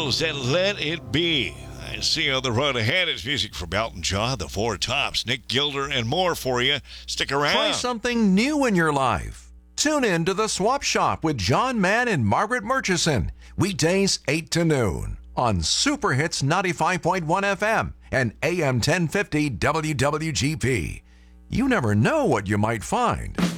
Beatles and Let It Be. I see on the run ahead is music from Elton John, The Four Tops, Nick Gilder, and more for you. Stick around. Try something new in your life. Tune in to The Swap Shop with John Mann and Margaret Murchison. Weekdays 8 to noon on Super Hits 95.1 FM and AM 1050 WWGP. You never know what you might find.